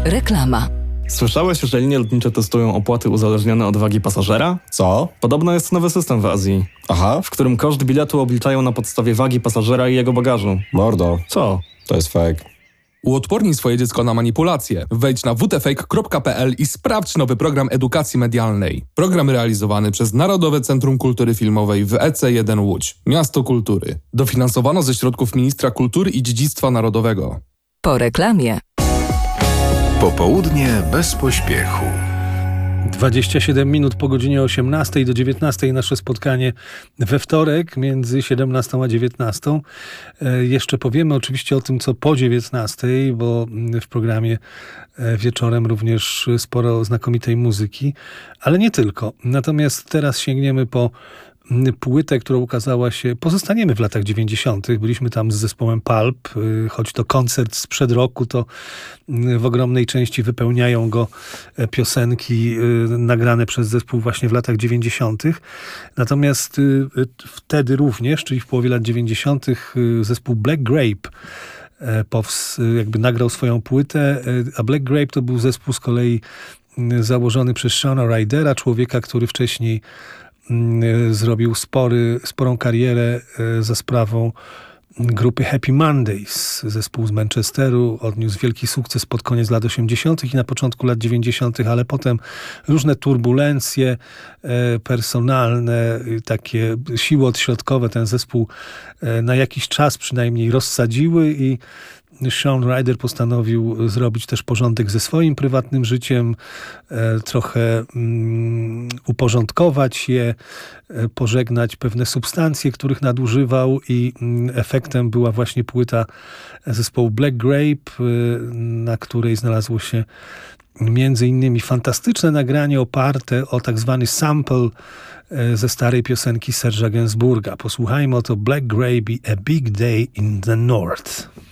Reklama. Słyszałeś, że linie lotnicze testują opłaty uzależnione od wagi pasażera? Co? Podobno jest nowy system w Azji, Aha, w którym koszt biletu obliczają na podstawie wagi pasażera i jego bagażu. mordo, Co? to jest fake. Uodpornij swoje dziecko na manipulacje. Wejdź na wtfake.pl i sprawdź nowy program edukacji medialnej. Program realizowany przez Narodowe Centrum Kultury Filmowej w EC1 Łódź, Miasto Kultury. Dofinansowano ze środków Ministra Kultury i Dziedzictwa Narodowego. Po reklamie. Popołudnie bez pośpiechu. 27 minut po godzinie 18 do 19 nasze spotkanie we wtorek między 17 a 19. Jeszcze powiemy oczywiście o tym, co po 19, bo w programie wieczorem również sporo znakomitej muzyki, ale nie tylko. Natomiast teraz sięgniemy po płytę, która ukazała się, pozostaniemy w latach 90. Byliśmy tam z zespołem Pulp, choć to koncert sprzed roku, to w ogromnej części wypełniają go piosenki nagrane przez zespół właśnie w latach 90. Natomiast wtedy również, czyli w połowie lat 90. zespół Black Grape jakby nagrał swoją płytę, a Black Grape to był zespół z kolei założony przez Shona Rydera, człowieka, który wcześniej zrobił sporą karierę za sprawą grupy Happy Mondays. Zespół z Manchesteru odniósł wielki sukces pod koniec lat 80. i na początku lat 90., ale potem różne turbulencje personalne, takie siły odśrodkowe ten zespół na jakiś czas przynajmniej rozsadziły i Sean Ryder postanowił zrobić też porządek ze swoim prywatnym życiem, trochę uporządkować je, pożegnać pewne substancje, których nadużywał i efektem była właśnie płyta zespołu Black Grape, na której znalazło się między innymi fantastyczne nagranie oparte o tak zwany sample ze starej piosenki Serge'a Gainsbourga. Posłuchajmy oto Black Grape i A Big Day in the North.